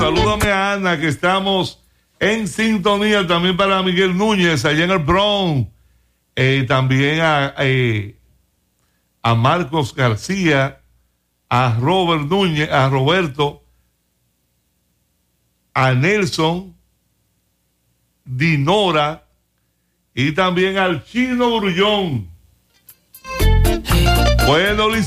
salúdame a Ana, que estamos en sintonía. También para Miguel Núñez, allá en el Bronx. También a Marcos García, a Robert Núñez, a Roberto, a Nelson, Dinora y también al Chino Grullón. Bueno,